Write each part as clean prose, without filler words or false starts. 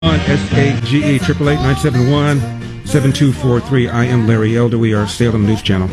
on SAGE 888-971-7243. I am Larry Elder. We are Salem News Channel.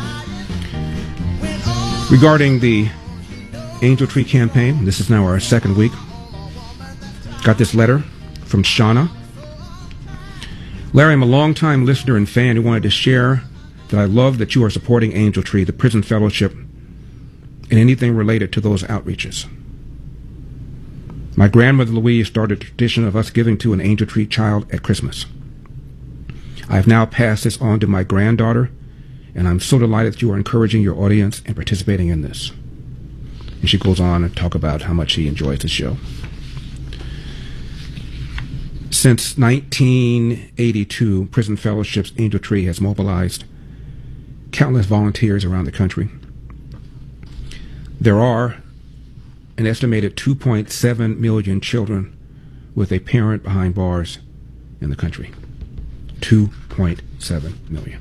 Regarding the Angel Tree campaign, this is now our second week. Got this letter from Shauna. Larry, I'm a longtime listener and fan who wanted to share that I love that you are supporting Angel Tree, the Prison Fellowship, and anything related to those outreaches. My grandmother Louise started a tradition of us giving to an Angel Tree child at Christmas. I have now passed this on to my granddaughter, and I'm so delighted that you are encouraging your audience and participating in this. And she goes on to talk about how much she enjoys the show. Since 1982, Prison Fellowship's Angel Tree has mobilized countless volunteers around the country. There are an estimated 2.7 million children with a parent behind bars in the country. 2.7 million.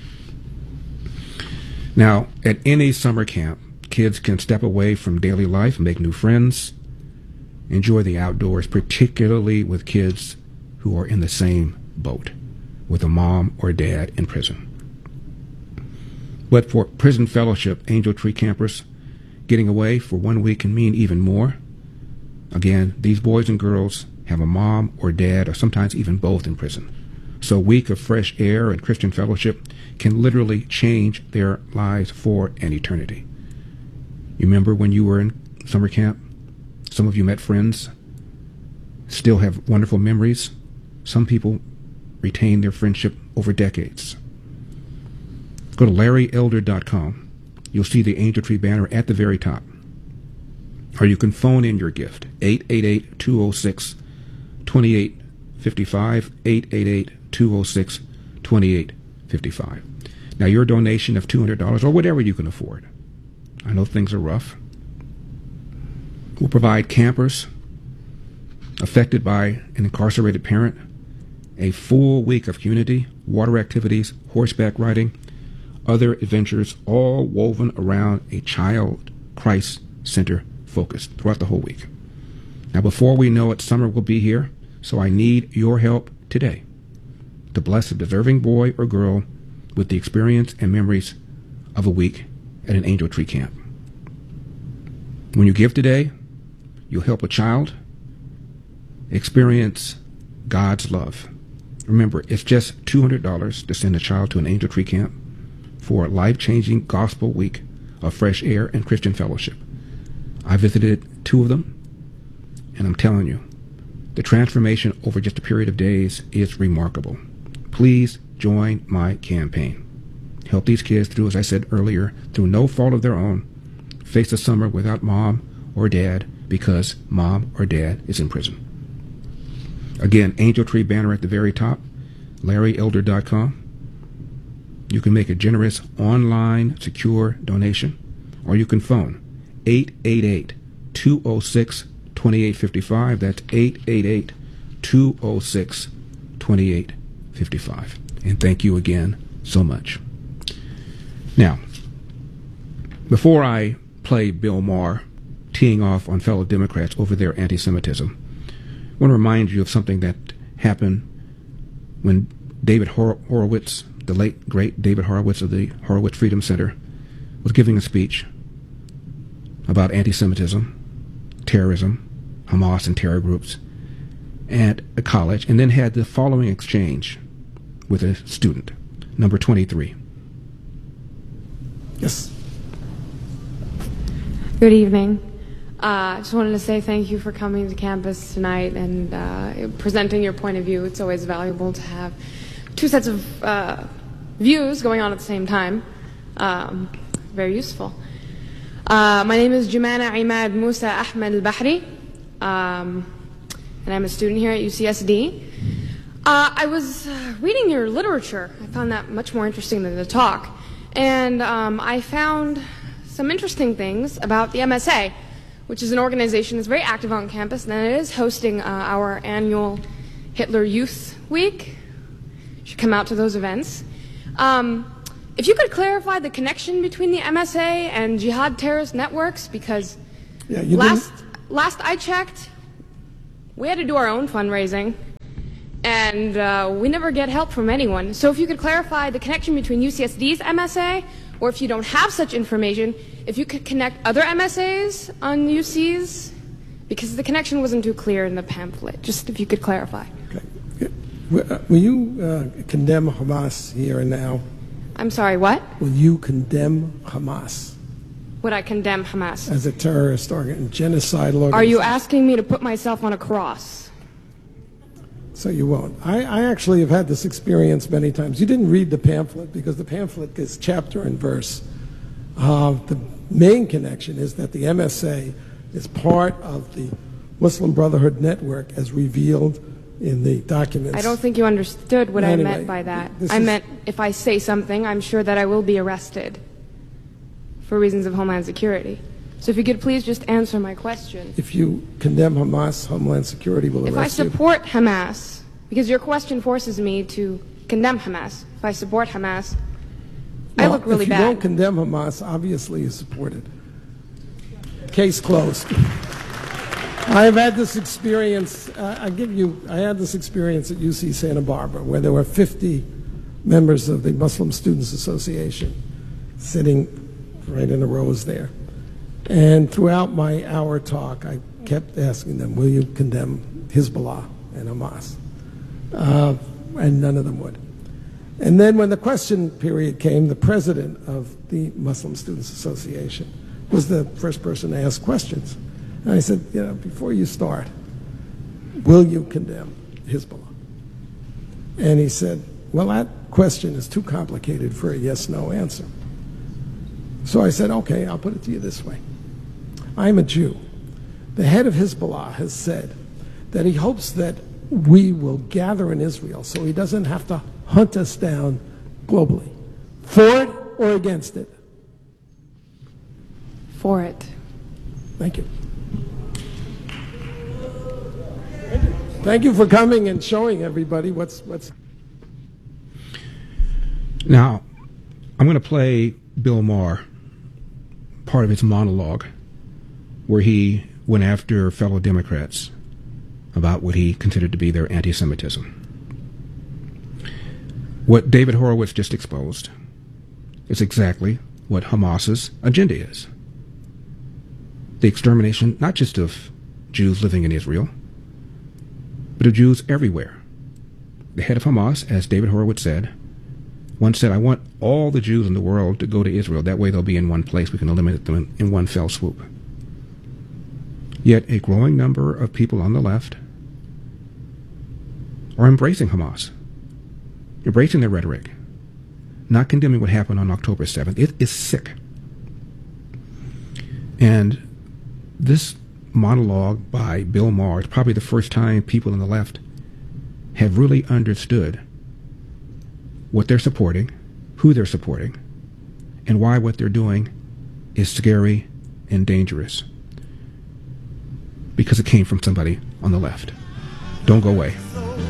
Now, at any summer camp, kids can step away from daily life, make new friends, enjoy the outdoors, particularly with kids who are in the same boat with a mom or dad in prison. But for Prison Fellowship Angel Tree campers, getting away for 1 week can mean even more. Again, these boys and girls have a mom or dad or sometimes even both in prison. So a week of fresh air and Christian fellowship can literally change their lives for an eternity. You remember when you were in summer camp? Some of you met friends, still have wonderful memories. Some people retain their friendship over decades. Go to LarryElder.com. You'll see the Angel Tree banner at the very top. Or you can phone in your gift, 888-206-2855, 888-206-2855. Now, your donation of $200 or whatever you can afford. I know things are rough. Will provide campers affected by an incarcerated parent a full week of community, water activities, horseback riding, other adventures, all woven around a child Christ Center focus throughout the whole week. Now, before we know it, summer will be here, so I need your help today to bless a deserving boy or girl with the experience and memories of a week at an Angel Tree camp. When you give today, you'll help a child experience God's love. Remember, it's just $200 to send a child to an Angel Tree camp for a life-changing gospel week of fresh air and Christian fellowship. I visited 2 of them, and I'm telling you, the transformation over just a period of days is remarkable. Please join my campaign. Help these kids through, as I said earlier, through no fault of their own, face the summer without mom or dad because mom or dad is in prison. Again, Angel Tree banner at the very top, LarryElder.com. You can make a generous online secure donation, or you can phone 888-206-2855. That's 888-206-2855. And thank you again so much. Now, before I play Bill Maher teeing off on fellow Democrats over their anti-Semitism, I want to remind you of something that happened when David Horowitz, the late, great David Horowitz of the Horowitz Freedom Center, was giving a speech about anti-Semitism, terrorism, Hamas and terror groups at a college, and then had the following exchange with a student, number 23. Yes. Good evening. Just wanted to say thank you for coming to campus tonight and presenting your point of view. It's always valuable to have 2 sets of views going on at the same time. Very useful. My name is Jumana Imad Musa Ahmed Al-Bahri, and I'm a student here at UCSD. I was reading your literature. I found that much more interesting than the talk. And I found some interesting things about the MSA, which is an organization that's very active on campus, and it is hosting our annual Hitler Youth Week. You should come out to those events. If you could clarify the connection between the MSA and jihad terrorist networks, because last I checked, we had to do our own fundraising. and we never get help from anyone. So if you could clarify the connection between UCSD's MSA, or if you don't have such information, if you could connect other MSAs on UC's, because the connection wasn't too clear in the pamphlet. Just if you could clarify. Okay. Will you condemn Hamas here and now? I'm sorry, what? Will you condemn Hamas Would I condemn Hamas? as a terrorist and genocidal organization? Are you asking me to put myself on a cross? So you won't. I actually have had this experience many times. You didn't read the pamphlet because the pamphlet is chapter and verse. The main connection is that the MSA is part of the Muslim Brotherhood network as revealed in the documents. I don't think you understood what I Anyway, meant by that. this I is- meant if I say something, I'm sure that I will be arrested for reasons of Homeland Security. So if you could please just answer my question. If you condemn Hamas, Homeland Security will If I arrest you. support Hamas, because your question forces me to condemn Hamas, if I support Hamas, I look really If you don't bad. condemn Hamas, obviously you support it. Case closed. I've had this experience, I had this experience at UC Santa Barbara where there were 50 members of the Muslim Students Association sitting right in the rows there. And throughout my hour talk, I kept asking them, will you condemn Hezbollah and Hamas? And none of them would. And then when the question period came, the president of the Muslim Students Association was the first person to ask questions. And I said, before you start, will you condemn Hezbollah? And he said, well, that question is too complicated for a yes-no answer. So I said, okay, I'll put it to you this way. I'm a Jew. The head of Hezbollah has said that he hopes that we will gather in Israel so he doesn't have to hunt us down globally. For it or against it? For it. Thank you. Thank you for coming and showing everybody what's. Now, I'm going to play Bill Maher, part of his monologue, where he went after fellow Democrats about what he considered to be their anti-Semitism. What David Horowitz just exposed is exactly what Hamas's agenda is. The extermination not just of Jews living in Israel, but of Jews everywhere. The head of Hamas, as David Horowitz said, once said, I want all the Jews in the world to go to Israel. That way they'll be in one place. We can eliminate them in one fell swoop. Yet a growing number of people on the left are embracing Hamas, embracing their rhetoric, not condemning what happened on October 7th. It is sick. And this monologue by Bill Maher is probably the first time people on the left have really understood what they're supporting, who they're supporting, and why what they're doing is scary and dangerous. Because it came from somebody on the left. Don't go away.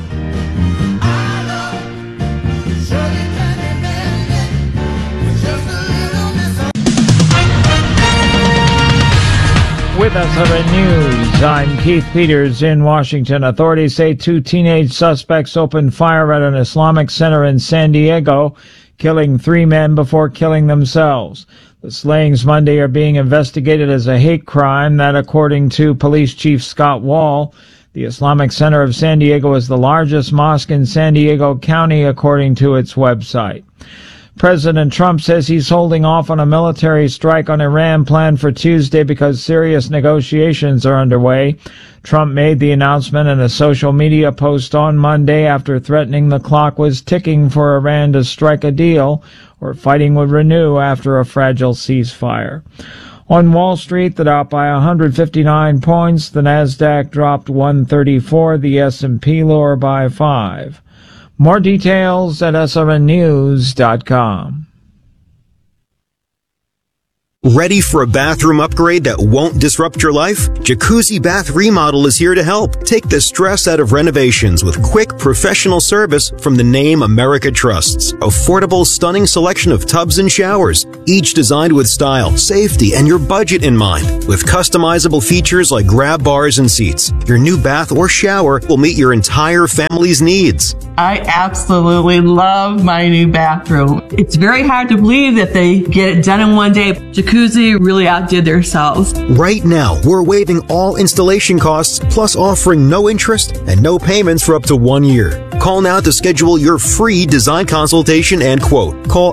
With SRN News, I'm Keith Peters in Washington. Authorities say 2 teenage suspects opened fire at an Islamic center in San Diego, killing 3 men before killing themselves. The slayings Monday are being investigated as a hate crime that, according to Police Chief Scott Wall, the Islamic Center of San Diego is the largest mosque in San Diego County, according to its website. President Trump says he's holding off on a military strike on Iran planned for Tuesday because serious negotiations are underway. Trump made the announcement in a social media post on Monday after threatening the clock was ticking for Iran to strike a deal or fighting would renew after a fragile ceasefire. On Wall Street, the Dow by 159 points, the Nasdaq dropped 134, the S&P lower by 5. More details at srnnews.com. Ready for a bathroom upgrade that won't disrupt your life? Jacuzzi Bath Remodel is here to help. Take the stress out of renovations with quick, professional service from the name America trusts. Affordable, stunning selection of tubs and showers, each designed with style, safety, and your budget in mind. With customizable features like grab bars and seats, your new bath or shower will meet your entire family's needs. I absolutely love my new bathroom. It's very hard to believe that they get it done in one day. Jacuzzi really outdid themselves. Right now, we're waiving all installation costs, plus offering no interest and no payments for up to 1 year. Call now to schedule your free design consultation and quote. Call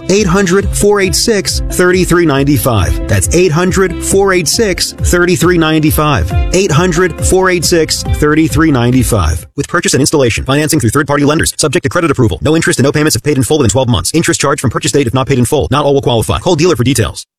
800-486-3395. That's 800-486-3395. 800-486-3395. With purchase and installation, financing through third-party lenders, subject to credit approval. No interest and no payments if paid in full within 12 months. Interest charged from purchase date if not paid in full. Not all will qualify. Call dealer for details.